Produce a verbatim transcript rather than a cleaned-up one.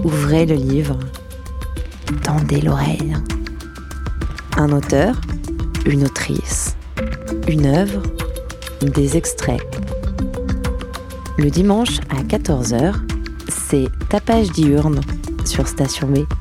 ouvrez le livre, tendez l'oreille. Un auteur, une autrice, une œuvre, des extraits. Le dimanche à quatorze heures, c'est Tapage diurne sur Station B.